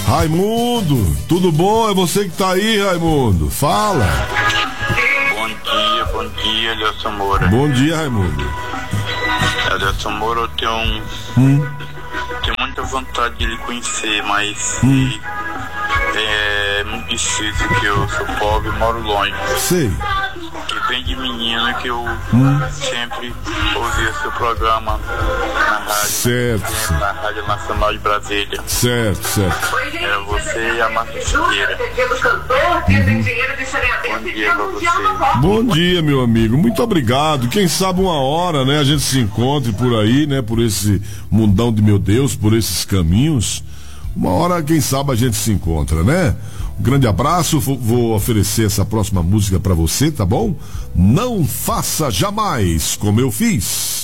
Raimundo, tudo bom? É você que tá aí, Raimundo? Fala. Bom dia, Eleuson Moura. Bom dia, Raimundo. Eleuson Moura, eu tenho muita vontade de lhe conhecer, mas é muito difícil, que eu sou pobre e moro longe. Sei. Que vem de menino que eu sempre ouvia seu programa na rádio. Certo. Na Rádio Nacional de Brasília. Certo. É você e a Márcia Siqueira. Bom dia pra você. Bom dia, meu amigo. Muito obrigado. Quem sabe uma hora, né, a gente se encontre por aí, né, por esse mundão de meu Deus, por esses caminhos. Uma hora, quem sabe, a gente se encontra, né? Um grande abraço. Vou oferecer essa próxima música pra você, tá bom? Não faça jamais como eu fiz.